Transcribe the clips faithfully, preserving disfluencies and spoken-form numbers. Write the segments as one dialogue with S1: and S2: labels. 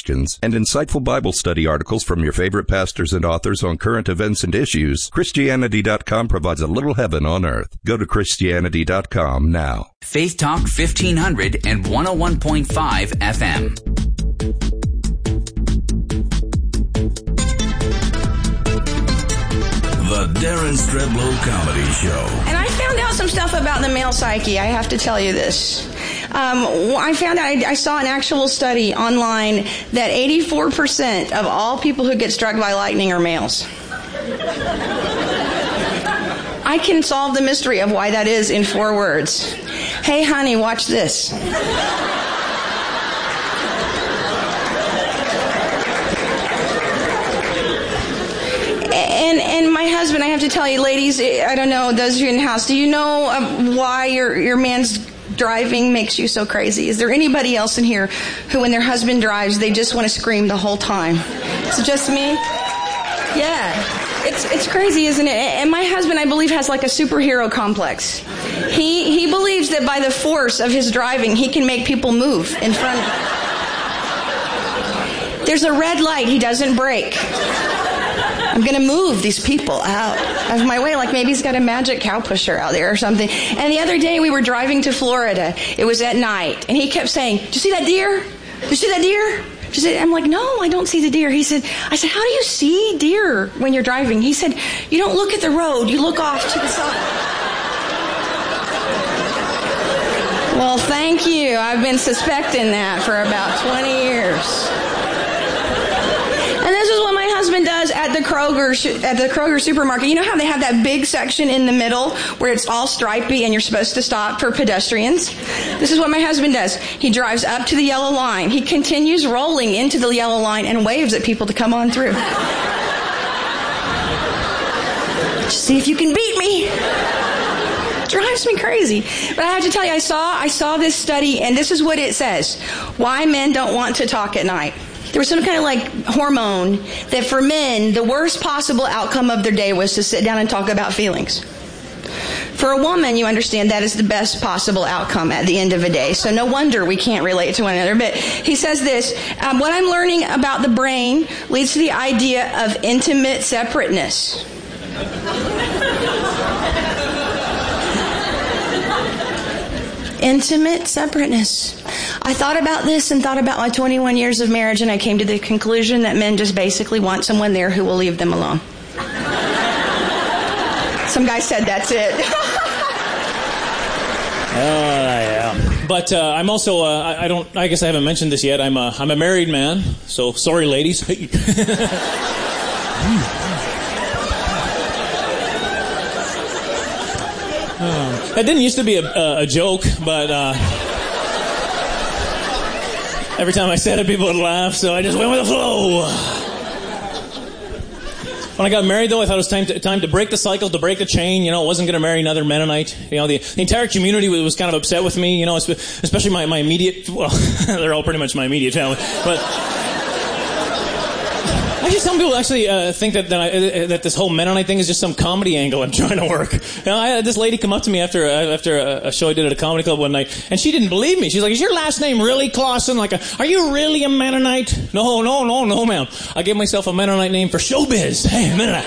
S1: questions, and insightful Bible study articles from your favorite pastors and authors on current events and issues, Christianity dot com provides a little heaven on earth. Go to Christianity dot com now.
S2: Faith Talk fifteen hundred and one oh one point five F M.
S3: The Darren Streblow Comedy Show.
S4: And I found out some stuff about the male psyche. I have to tell you this. Um, I found out, I, I saw an actual study online that eighty-four percent of all people who get struck by lightning are males. I can solve the mystery of why that is in four words. Hey, honey, watch this. And and my husband, I have to tell you, ladies, I don't know, those of you in the house, do you know uh, why your your man's driving makes you so crazy? Is there anybody else in here who, when their husband drives, they just want to scream the whole time? Is it just me? Yeah. It's it's crazy, isn't it? And my husband, I believe, has like a superhero complex. He he believes that by the force of his driving, he can make people move in front of him. There's a red light, he doesn't brake. I'm going to move these people out of my way, like maybe he's got a magic cow pusher out there or something. And the other day we were driving to Florida. It was at night. And he kept saying, "Did you see that deer? Did you see that deer?" She said, I'm like, "No, I don't see the deer." He said, I said, "How do you see deer when you're driving?" He said, "You don't look at the road, you look off to the side." Well, thank you. I've been suspecting that for about twenty years. And this is what my husband does at the Kroger at the Kroger supermarket. You know how they have that big section in the middle where it's all stripy and you're supposed to stop for pedestrians? This is what my husband does. He drives up to the yellow line. He continues rolling into the yellow line and waves at people to come on through. Just see if you can beat me. Drives me crazy. But I have to tell you, I saw I saw this study, and this is what it says. Why men don't want to talk at night. There was some kind of like hormone that for men, the worst possible outcome of their day was to sit down and talk about feelings. For a woman, you understand, that is the best possible outcome at the end of a day. So no wonder we can't relate to one another. But he says this, um, what I'm learning about the brain leads to the idea of intimate separateness. Intimate separateness. I thought about this and thought about my twenty-one years of marriage, and I came to the conclusion that men just basically want someone there who will leave them alone. Some guy said that's it.
S5: Oh, yeah. But uh, I'm also, uh, I, I don't, I guess I haven't mentioned this yet. I'm a, I'm a married man, so sorry, ladies. Oh, that didn't used to be a, a, a joke, but uh, every time I said it, people would laugh, so I just went with the flow. When I got married, though, I thought it was time to, time to break the cycle, to break the chain. You know, I wasn't going to marry another Mennonite. You know, the, the entire community was, was kind of upset with me, you know, especially my, my immediate, well, they're all pretty much my immediate family, but... Actually, some people actually uh, think that that, I, uh, that this whole Mennonite thing is just some comedy angle I'm trying to work. You know, I had this lady come up to me after uh, after a, a show I did at a comedy club one night, and she didn't believe me. She's like, "Is your last name really Clausen? Like, a, are you really a Mennonite?" No, no, no, no, ma'am. I gave myself a Mennonite name for showbiz. Hey, Mennonite.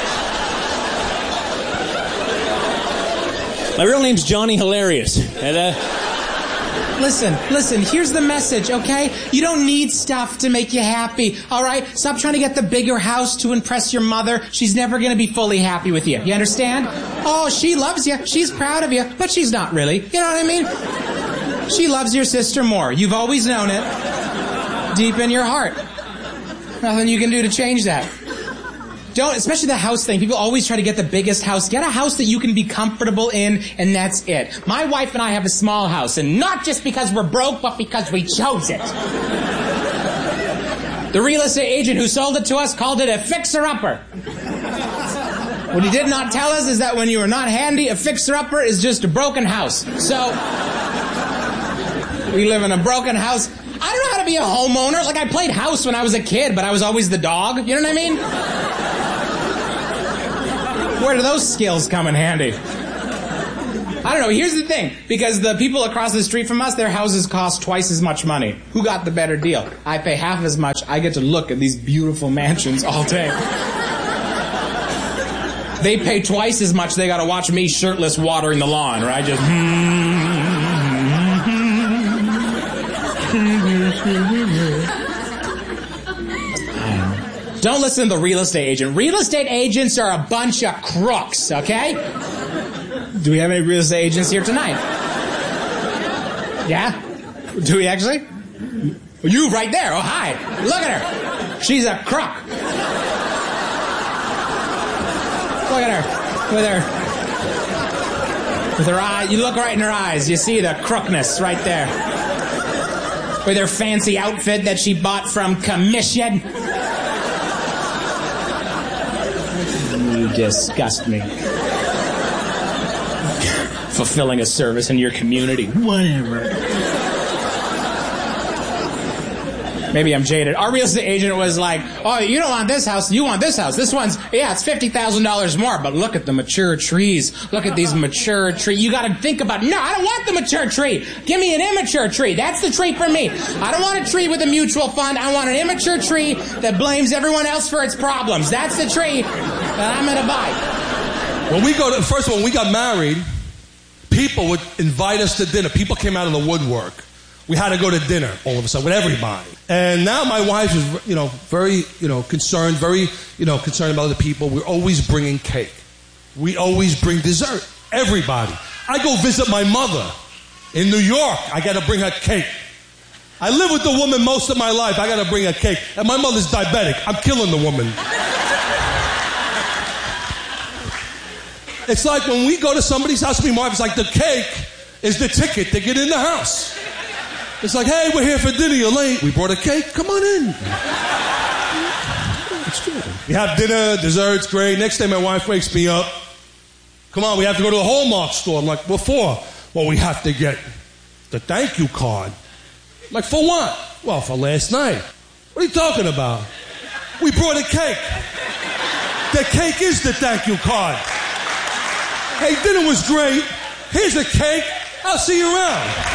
S5: My real name's Johnny Hilarious. And, uh,
S6: Listen, listen, here's the message, okay? You don't need stuff to make you happy, all right? Stop trying to get the bigger house to impress your mother. She's never going to be fully happy with you. You understand? Oh, she loves you. She's proud of you, but she's not really. You know what I mean? She loves your sister more. You've always known it. Deep in your heart. Nothing you can do to change that. Don't, especially the house thing. People always try to get the biggest house. Get a house that you can be comfortable in, and that's it. My wife and I have a small house, and not just because we're broke, but because we chose it. The real estate agent who sold it to us called it a fixer-upper. What he did not tell us is that when you are not handy, a fixer-upper is just a broken house. So, we live in a broken house. I don't know how to be a homeowner. Like, I played house when I was a kid, but I was always the dog. You know what I mean? Where do those skills come in handy? I don't know. Here's the thing. Because the people across the street from us, their houses cost twice as much money. Who got the better deal? I pay half as much. I get to look at these beautiful mansions all day. They pay twice as much. They got to watch me shirtless watering the lawn, right? Just... Don't listen to the real estate agent. Real estate agents are a bunch of crooks, okay? Do we have any real estate agents here tonight? Yeah? Do we actually? You right there. Oh, hi. Look at her. She's a crook. Look at her. With her... With her eye. You look right in her eyes. You see the crookness right there. With her fancy outfit that she bought from commission. You disgust me. Fulfilling a service in your community. Whatever. Maybe I'm jaded. Our real estate agent was like, oh, you don't want this house, you want this house. This one's, yeah, it's fifty thousand dollars more, but look at the mature trees. Look at these mature trees. You gotta think about, no, I don't want the mature tree. Give me an immature tree. That's the tree for me. I don't want a tree with a mutual fund. I want an immature tree that blames everyone else for its problems. That's the tree that I'm gonna buy.
S7: When we go to, first of all, when we got married, people would invite us to dinner. People came out of the woodwork. We had to go to dinner all of a sudden with everybody. And now my wife is, you know, very, you know, concerned, very, you know, concerned about other people. We're always bringing cake. We always bring dessert. Everybody. I go visit my mother in New York. I got to bring her cake. I live with the woman most of my life. I got to bring her cake. And my mother's diabetic. I'm killing the woman. It's like when we go to somebody's house, me and my wife, it's like the cake is the ticket to get in the house. It's like, hey, we're here for dinner, you're late. We brought a cake, come on in. It's good. We have dinner, desserts, great. Next day my wife wakes me up. Come on, we have to go to the Hallmark store. I'm like, what for? Well, we have to get the thank you card. I'm like, for what? Well, for last night. What are you talking about? We brought a cake. The cake is the thank you card. Hey, dinner was great. Here's a cake. I'll see you around.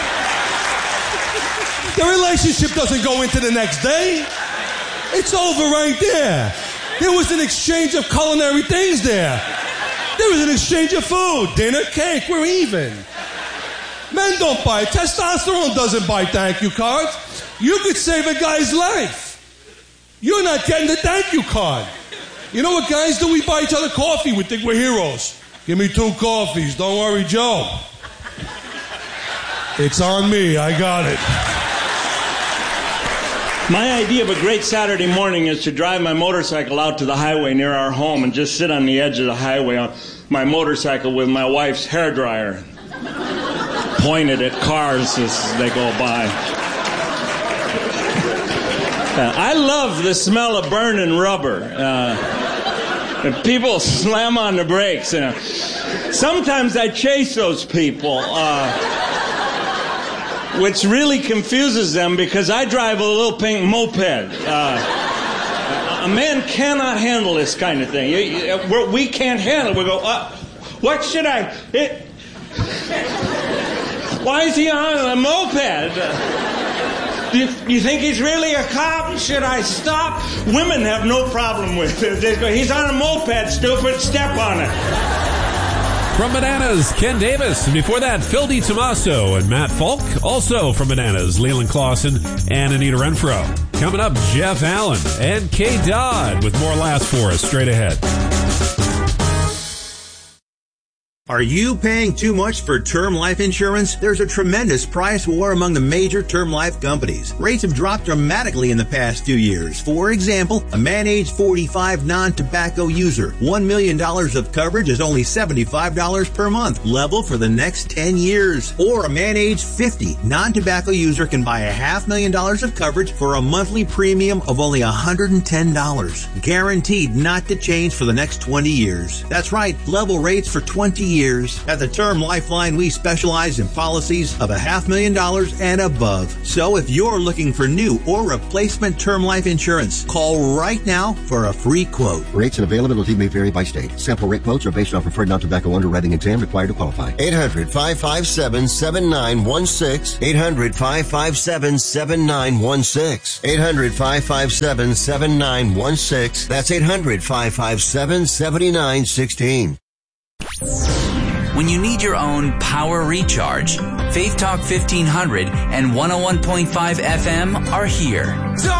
S7: The relationship doesn't go into the next day. It's over right there. There was an exchange of culinary things there. There was an exchange of food. Dinner, cake, we're even. Men don't buy. Testosterone doesn't buy thank you cards. You could save a guy's life. You're not getting the thank you card. You know what guys do? We buy each other coffee. We think we're heroes. Give me two coffees. Don't worry, Joe. It's on me. I got it.
S8: My idea of a great Saturday morning is to drive my motorcycle out to the highway near our home and just sit on the edge of the highway on my motorcycle with my wife's hairdryer pointed at cars as they go by. Uh, I love the smell of burning rubber. Uh, and people slam on the brakes. You know. Sometimes I chase those people. Uh, Which really confuses them because I drive a little pink moped. Uh, a man cannot handle this kind of thing. You, you, we can't handle it. We go, uh, what should I... It, why is he on a moped? Uh, do you, you think he's really a cop? Should I stop? Women have no problem with it. They go, he's on a moped, stupid, step on it.
S9: From Bananas, Ken Davis. And before that, Phil DiTomaso and Matt Falk. Also from Bananas, Leland Clausen and Anita Renfro. Coming up, Jeff Allen and Kay Dodd with more laughs for us straight ahead.
S10: Are you paying too much for term life insurance? There's a tremendous price war among the major term life companies. Rates have dropped dramatically in the past few years. For example, a man age forty-five non-tobacco user, one million dollars of coverage is only seventy-five dollars per month, level for the next ten years. Or a man age fifty non-tobacco user can buy a half million dollars of coverage for a monthly premium of only one hundred ten dollars. Guaranteed not to change for the next twenty years. That's right, level rates for twenty years. years. At the Term Lifeline, we specialize in policies of a half million dollars and above. So if you're looking for new or replacement term life insurance, call right now for a free quote.
S11: Rates and availability may vary by state. Sample rate quotes are based on preferred non-tobacco underwriting exam required to qualify. eight hundred, five five seven, seven nine one six. eight hundred, five five seven, seven nine one six. eight hundred, five five seven, seven nine one six. That's eight hundred, five five seven, seven nine one six.
S2: When you need your own power recharge, Faith Talk fifteen hundred and one oh one point five F M are here.